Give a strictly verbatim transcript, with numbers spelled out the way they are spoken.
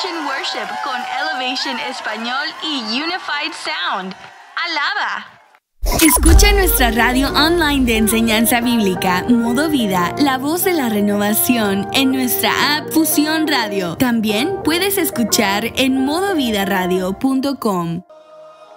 Elevation Worship con Elevation Español y Unified Sound. ¡Alaba! Escucha nuestra radio online de enseñanza bíblica, Modo Vida, la voz de la renovación, en nuestra app Fusión Radio. También puedes escuchar en modo vida radio punto com.